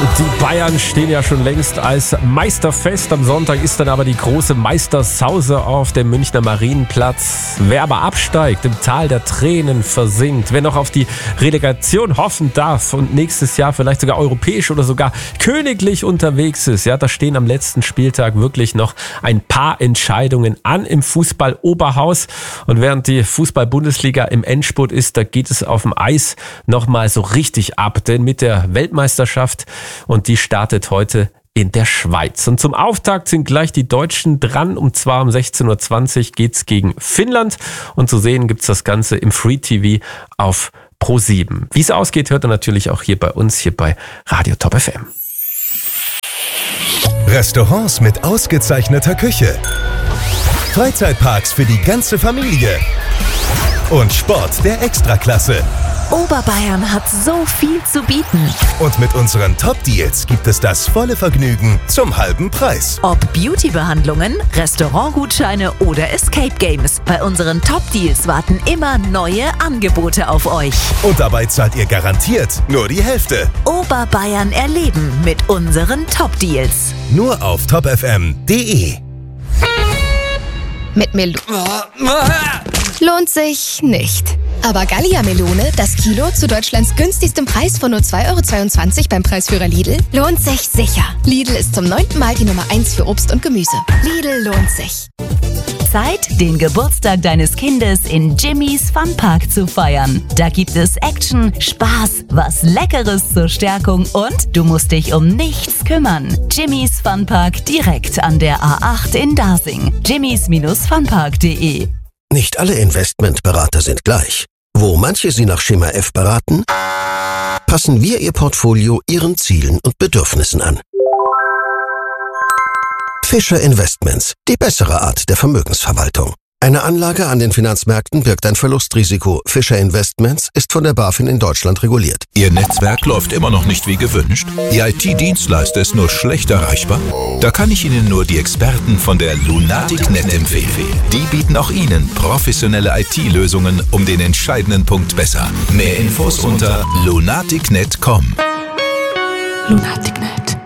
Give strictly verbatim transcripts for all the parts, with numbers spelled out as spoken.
Die Bayern stehen ja schon längst als Meister fest. Am Sonntag ist dann aber die große Meistersause auf dem Münchner Marienplatz. Wer aber absteigt, im Tal der Tränen versinkt, wer noch auf die Relegation hoffen darf und nächstes Jahr vielleicht sogar europäisch oder sogar königlich unterwegs ist, ja, da stehen am letzten Spieltag wirklich noch ein paar Entscheidungen an im Fußball-Oberhaus. Und während die Fußball-Bundesliga im Endspurt ist, da geht es auf dem Eis nochmal so richtig ab. Denn mit der Weltmeisterschaft, und die startet heute in der Schweiz. Und zum Auftakt sind gleich die Deutschen dran. Und zwar um sechzehn Uhr zwanzig geht's gegen Finnland. Und zu sehen gibt's das Ganze im Free T V auf Pro sieben. Wie es ausgeht, hört ihr natürlich auch hier bei uns, hier bei Radio Top F M. Restaurants mit ausgezeichneter Küche. Freizeitparks für die ganze Familie. Und Sport der Extraklasse. Oberbayern hat so viel zu bieten. Und mit unseren Top-Deals gibt es das volle Vergnügen zum halben Preis. Ob Beauty-Behandlungen, Restaurantgutscheine oder Escape Games. Bei unseren Top-Deals warten immer neue Angebote auf euch. Und dabei zahlt ihr garantiert nur die Hälfte. Oberbayern erleben mit unseren Top-Deals. Nur auf top f m punkt d e. Mit Melo... Lohnt sich nicht. Aber Gallia-Melone, das Kilo zu Deutschlands günstigstem Preis von nur zwei Euro zweiundzwanzig beim Preisführer Lidl, lohnt sich sicher. Lidl ist zum neunten Mal die Nummer eins für Obst und Gemüse. Lidl lohnt sich. Zeit, den Geburtstag deines Kindes in Jimmy's Funpark zu feiern. Da gibt es Action, Spaß, was Leckeres zur Stärkung und du musst dich um nichts kümmern. Jimmy's Funpark direkt an der A acht in Dasing. jimmys funpark punkt d e. Nicht alle Investmentberater sind gleich. Wo manche Sie nach Schema F beraten, passen wir Ihr Portfolio Ihren Zielen und Bedürfnissen an. Fischer Investments, die bessere Art der Vermögensverwaltung. Eine Anlage an den Finanzmärkten birgt ein Verlustrisiko. Fischer Investments ist von der BaFin in Deutschland reguliert. Ihr Netzwerk läuft immer noch nicht wie gewünscht? Ihr I T-Dienstleister ist nur schlecht erreichbar? Da kann ich Ihnen nur die Experten von der Lunatic.net empfehlen. Die bieten auch Ihnen professionelle I T-Lösungen um den entscheidenden Punkt besser. Mehr Infos unter lunatic punkt net punkt com. Lunatic Punkt net.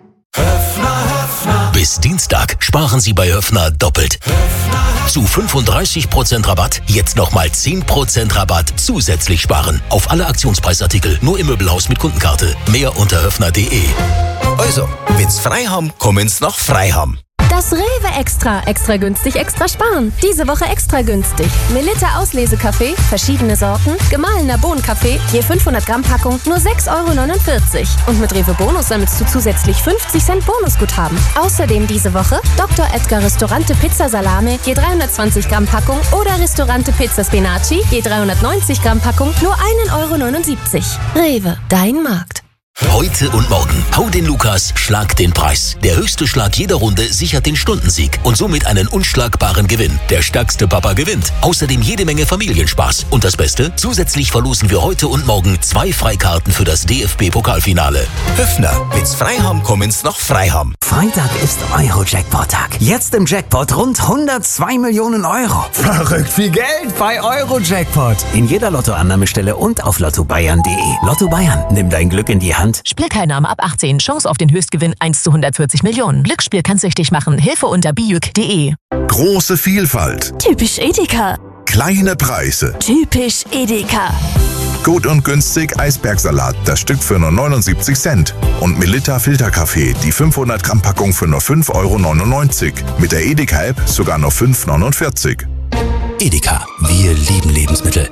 Bis Dienstag sparen Sie bei Höffner doppelt. Zu fünfunddreißig Prozent Rabatt, jetzt nochmal zehn Prozent Rabatt zusätzlich sparen. Auf alle Aktionspreisartikel, nur im Möbelhaus mit Kundenkarte. Mehr unter höffner punkt d e. Also, wenn's frei haben, kommen's noch frei haben. Das Rewe Extra. Extra günstig, extra sparen. Diese Woche extra günstig. Melitta Auslesekaffee, verschiedene Sorten, gemahlener Bohnenkaffee, je fünfhundert Gramm Packung, nur sechs Euro neunundvierzig. Und mit Rewe Bonus sammelst du zusätzlich fünfzig Cent Bonusguthaben. Außerdem diese Woche Doktor Edgar Restaurante Pizza Salame, je dreihundertzwanzig Gramm Packung oder Restaurante Pizza Spinaci, je dreihundertneunzig Gramm Packung, nur ein Euro neunundsiebzig. Rewe, dein Markt. Heute und morgen. Hau den Lukas, schlag den Preis. Der höchste Schlag jeder Runde sichert den Stundensieg und somit einen unschlagbaren Gewinn. Der stärkste Papa gewinnt. Außerdem jede Menge Familienspaß. Und das Beste? Zusätzlich verlosen wir heute und morgen zwei Freikarten für das D F B-Pokalfinale. Höffner, wenn's frei haben, kommen's noch frei haben. Freitag ist Euro-Jackpot-Tag. Jetzt im Jackpot rund hundertzwei Millionen Euro. Verrückt viel Geld bei Euro-Jackpot. In jeder Lottoannahmestelle und auf lotto bayern punkt d e. Lotto Bayern, nimm dein Glück in die Hand. Spielteilnahme ab achtzehn. Chance auf den Höchstgewinn eins zu hundertvierzig Millionen. Glücksspiel kann süchtig machen. Hilfe unter bijuk punkt d e. Große Vielfalt. Typisch Edeka. Kleine Preise. Typisch Edeka. Gut und günstig Eisbergsalat, das Stück für nur neunundsiebzig Cent. Und Melitta Filterkaffee, die fünfhundert Gramm Packung für nur fünf Euro neunundneunzig. Mit der Edeka-App sogar nur fünf Euro neunundvierzig. Edeka, wir lieben Lebensmittel.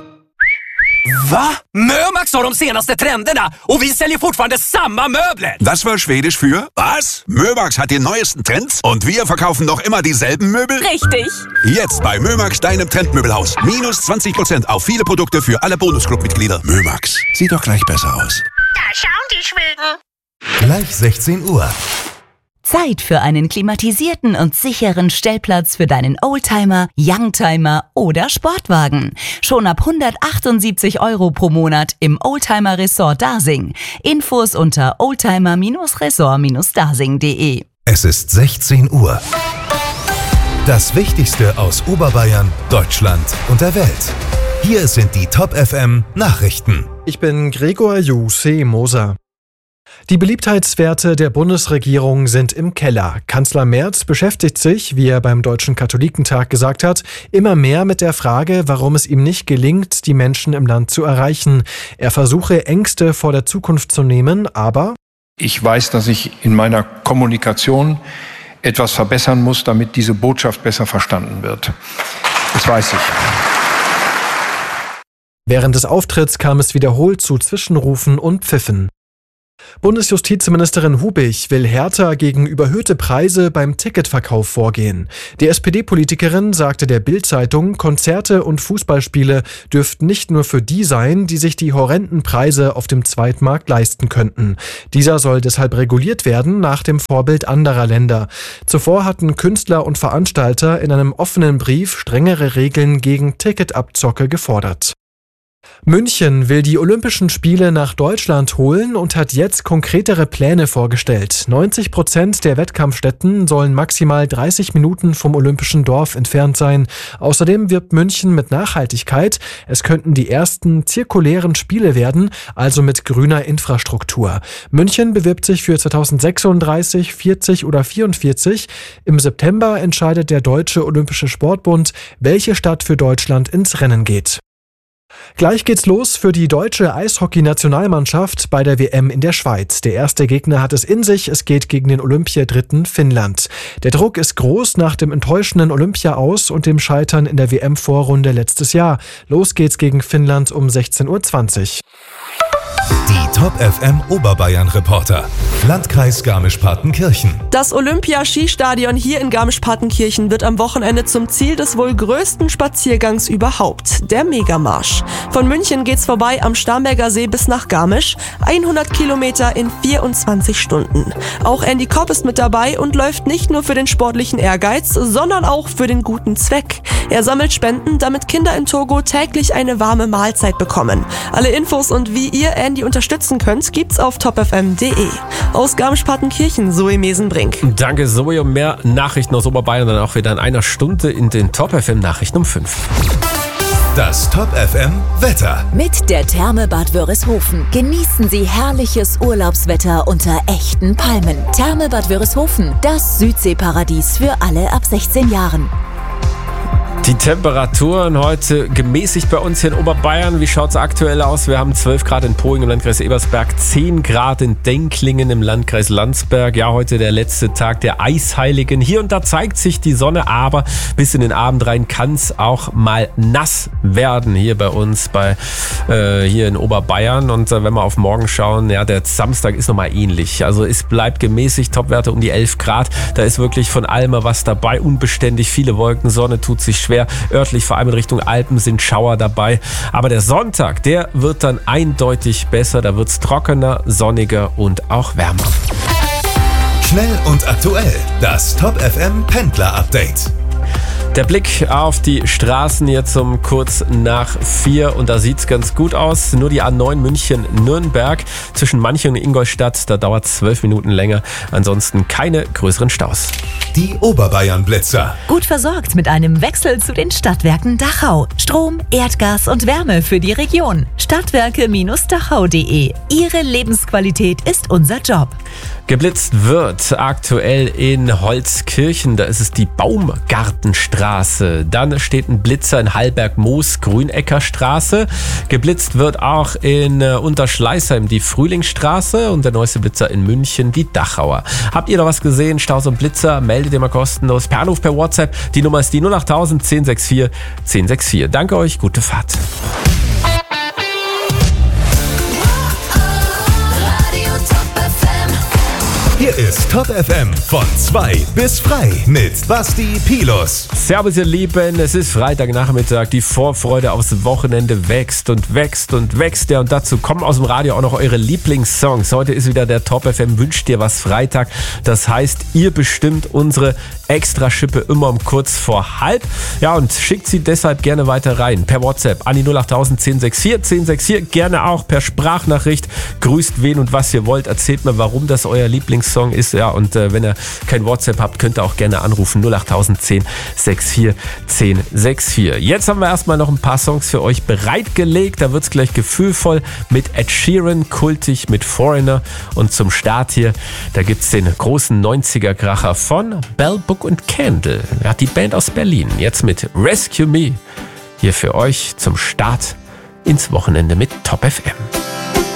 Va? Mömax har de senaste trenderna och vi säljer fortfarande samma möbler. Das war Schwedisch für was? Mömax hat die neuesten Trends und wir verkaufen noch immer dieselben Möbel? Richtig. Jetzt bei Mömax, deinem Trendmöbelhaus. Minus zwanzig Prozent auf viele Produkte für alle Bonusclub-Mitglieder. Mömax, sieht doch gleich besser aus. Da schauen die Schweden. Gleich sechzehn Uhr. Zeit für einen klimatisierten und sicheren Stellplatz für deinen Oldtimer, Youngtimer oder Sportwagen. Schon ab hundertachtundsiebzig Euro pro Monat im Oldtimer Resort Dasing. Infos unter oldtimer Resort Dasing punkt d e. Es ist sechzehn Uhr. Das Wichtigste aus Oberbayern, Deutschland und der Welt. Hier sind die Top F M Nachrichten. Ich bin Gregor Juseh Moser. Die Beliebtheitswerte der Bundesregierung sind im Keller. Kanzler Merz beschäftigt sich, wie er beim Deutschen Katholikentag gesagt hat, immer mehr mit der Frage, warum es ihm nicht gelingt, die Menschen im Land zu erreichen. Er versuche, Ängste vor der Zukunft zu nehmen, aber ich weiß, dass ich in meiner Kommunikation etwas verbessern muss, damit diese Botschaft besser verstanden wird. Das weiß ich. Während des Auftritts kam es wiederholt zu Zwischenrufen und Pfiffen. Bundesjustizministerin Hubich will härter gegen überhöhte Preise beim Ticketverkauf vorgehen. Die S P D-Politikerin sagte der Bild-Zeitung, Konzerte und Fußballspiele dürften nicht nur für die sein, die sich die horrenden Preise auf dem Zweitmarkt leisten könnten. Dieser soll deshalb reguliert werden nach dem Vorbild anderer Länder. Zuvor hatten Künstler und Veranstalter in einem offenen Brief strengere Regeln gegen Ticketabzocke gefordert. München will die Olympischen Spiele nach Deutschland holen und hat jetzt konkretere Pläne vorgestellt. neunzig Prozent der Wettkampfstätten sollen maximal dreißig Minuten vom Olympischen Dorf entfernt sein. Außerdem wirbt München mit Nachhaltigkeit. Es könnten die ersten zirkulären Spiele werden, also mit grüner Infrastruktur. München bewirbt sich für zweitausendsechsunddreißig, vierzig oder vierundvierzig. Im September entscheidet der Deutsche Olympische Sportbund, welche Stadt für Deutschland ins Rennen geht. Gleich geht's los für die deutsche Eishockey-Nationalmannschaft bei der W M in der Schweiz. Der erste Gegner hat es in sich, es geht gegen den Olympiadritten Finnland. Der Druck ist groß nach dem enttäuschenden Olympia-Aus und dem Scheitern in der W M-Vorrunde letztes Jahr. Los geht's gegen Finnland um sechzehn Uhr zwanzig. Die Top F M Oberbayern-Reporter. Landkreis Garmisch-Partenkirchen. Das Olympia-Skistadion hier in Garmisch-Partenkirchen wird am Wochenende zum Ziel des wohl größten Spaziergangs überhaupt, der Megamarsch. Von München geht's vorbei am Starnberger See bis nach Garmisch, hundert Kilometer in vierundzwanzig Stunden. Auch Andy Kopp ist mit dabei und läuft nicht nur für den sportlichen Ehrgeiz, sondern auch für den guten Zweck. Er sammelt Spenden, damit Kinder in Togo täglich eine warme Mahlzeit bekommen. Alle Infos und wie ihr Andy unterstützen könnt, gibt's auf top f m punkt d e. Aus Garmisch-Partenkirchen, Zoe Mesenbrink. Danke, Zoe. Und mehr Nachrichten aus Oberbayern dann auch wieder in einer Stunde in den Top F M Nachrichten um fünf. Das Top F M Wetter. Mit der Therme Bad Wörishofen genießen Sie herrliches Urlaubswetter unter echten Palmen. Therme Bad Wörishofen, das Südseeparadies für alle ab sechzehn Jahren. Die Temperaturen heute gemäßigt bei uns hier in Oberbayern. Wie schaut es aktuell aus? Wir haben zwölf Grad in Poing im Landkreis Ebersberg, zehn Grad in Denklingen im Landkreis Landsberg. Ja, heute der letzte Tag der Eisheiligen. Hier und da zeigt sich die Sonne, aber bis in den Abend rein kann es auch mal nass werden hier bei uns, bei äh, hier in Oberbayern. Und äh, wenn wir auf morgen schauen, ja, der Samstag ist nochmal ähnlich. Also es bleibt gemäßigt, Topwerte um die elf Grad. Da ist wirklich von allem was dabei, unbeständig, viele Wolken, Sonne tut sich schwer. Örtlich, vor allem in Richtung Alpen, sind Schauer dabei. Aber der Sonntag, der wird dann eindeutig besser. Da wird es trockener, sonniger und auch wärmer. Schnell und aktuell. Das Top F M Pendler Update. Der Blick auf die Straßen jetzt um kurz nach vier und da sieht's ganz gut aus. Nur die A neun München-Nürnberg zwischen Manching und Ingolstadt, da dauert zwölf Minuten länger. Ansonsten keine größeren Staus. Die Oberbayern-Blitzer. Gut versorgt mit einem Wechsel zu den Stadtwerken Dachau. Strom, Erdgas und Wärme für die Region. Stadtwerke Dachau punkt de. Ihre Lebensqualität ist unser Job. Geblitzt wird aktuell in Holzkirchen, da ist es die Baumgartenstraße. Dann steht ein Blitzer in Hallberg-Moos, Grüneckerstraße. Geblitzt wird auch in Unterschleißheim die Frühlingsstraße und der neueste Blitzer in München, die Dachauer. Habt ihr noch was gesehen? Staus und Blitzer, meldet ihr mal kostenlos per Anruf, per WhatsApp. Die Nummer ist die null acht null null eins null sechs vier eins null sechs vier. Danke euch, gute Fahrt. Hier ist Top F M von zwei bis frei mit Basti Pilus. Servus ihr Lieben, es ist Freitagnachmittag, die Vorfreude aufs Wochenende wächst und wächst und wächst. Ja, und dazu kommen aus dem Radio auch noch eure Lieblingssongs. Heute ist wieder der Top F M Wünscht dir was Freitag. Das heißt, ihr bestimmt unsere Extra-Schippe immer um kurz vor halb. Ja, und schickt sie deshalb gerne weiter rein. Per WhatsApp an die null acht null null eins null sechs vier eins null sechs vier. Gerne auch per Sprachnachricht. Grüßt wen und was ihr wollt. Erzählt mir, warum das euer Lieblingssong Song ist. Ja, und äh, wenn ihr kein WhatsApp habt, könnt ihr auch gerne anrufen. null acht eins null eins null sechs vier eins null sechs vier. Jetzt haben wir erstmal noch ein paar Songs für euch bereitgelegt. Da wird's gleich gefühlvoll mit Ed Sheeran, kultig mit Foreigner. Und zum Start hier, da gibt's den großen neunziger-Kracher von Bell, Book und Candle. Ja, die Band aus Berlin. Jetzt mit Rescue Me. Hier für euch zum Start ins Wochenende mit Top F M.